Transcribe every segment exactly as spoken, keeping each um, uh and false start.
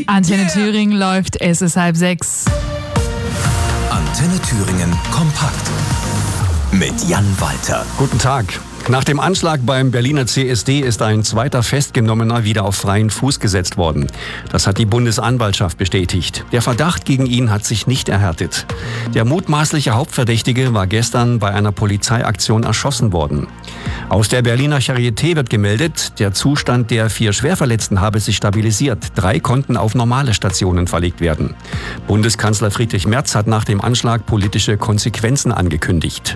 Antenne Thüringen läuft, es ist halb sechs. Antenne Thüringen kompakt mit Jan Walter. Guten Tag. Nach dem Anschlag beim Berliner C S D ist ein zweiter Festgenommener wieder auf freien Fuß gesetzt worden. Das hat die Bundesanwaltschaft bestätigt. Der Verdacht gegen ihn hat sich nicht erhärtet. Der mutmaßliche Hauptverdächtige war gestern bei einer Polizeiaktion erschossen worden. Aus der Berliner Charité wird gemeldet, der Zustand der vier Schwerverletzten habe sich stabilisiert. Drei konnten auf normale Stationen verlegt werden. Bundeskanzler Friedrich Merz hat nach dem Anschlag politische Konsequenzen angekündigt.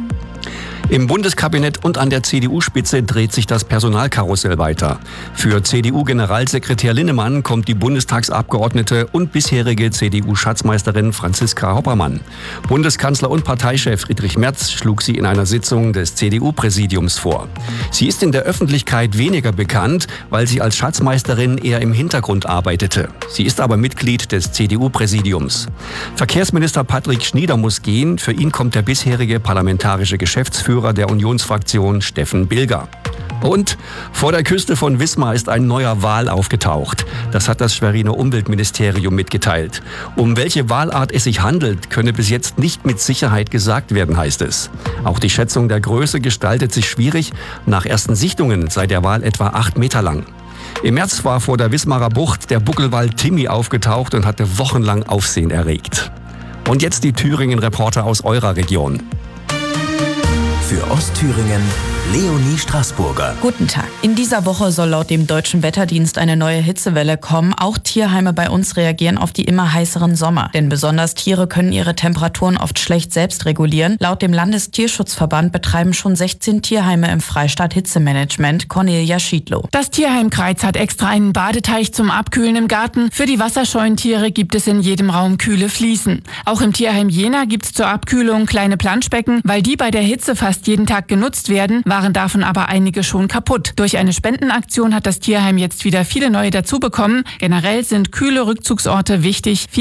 Im Bundeskabinett und an der C D U-Spitze dreht sich das Personalkarussell weiter. Für C D U-Generalsekretär Linnemann kommt die Bundestagsabgeordnete und bisherige C D U-Schatzmeisterin Franziska Hoppermann. Bundeskanzler und Parteichef Friedrich Merz schlug sie in einer Sitzung des C D U-Präsidiums vor. Sie ist in der Öffentlichkeit weniger bekannt, weil sie als Schatzmeisterin eher im Hintergrund arbeitete. Sie ist aber Mitglied des C D U-Präsidiums. Verkehrsminister Patrick Schnieder muss gehen. Für ihn kommt der bisherige parlamentarische Geschäftsführer der Unionsfraktion Steffen Bilger. Und vor der Küste von Wismar ist ein neuer Wal aufgetaucht. Das hat das Schweriner Umweltministerium mitgeteilt. Um welche Walart es sich handelt, könne bis jetzt nicht mit Sicherheit gesagt werden, heißt es. Auch die Schätzung der Größe gestaltet sich schwierig. Nach ersten Sichtungen sei der Wal etwa acht Meter lang. Im März war vor der Wismarer Bucht der Buckelwal Timmy aufgetaucht und hatte wochenlang Aufsehen erregt. Und jetzt die Thüringen-Reporter aus eurer Region. Für Ostthüringen Leonie Straßburger. Guten Tag. In dieser Woche soll laut dem Deutschen Wetterdienst eine neue Hitzewelle kommen. Auch Tierheime bei uns reagieren auf die immer heißeren Sommer. Denn besonders Tiere können ihre Temperaturen oft schlecht selbst regulieren. Laut dem Landestierschutzverband betreiben schon sechzehn Tierheime im Freistaat Hitzemanagement. Cornelia Schiedlow. Das Tierheim Kreiz hat extra einen Badeteich zum Abkühlen im Garten. Für die wasserscheuen Tiere gibt es in jedem Raum kühle Fliesen. Auch im Tierheim Jena gibt es zur Abkühlung kleine Planschbecken. Weil die bei der Hitze fast jeden Tag genutzt werden, waren davon aber einige schon kaputt. Durch eine Spendenaktion hat das Tierheim jetzt wieder viele neue dazu bekommen. Generell sind kühle Rückzugsorte wichtig.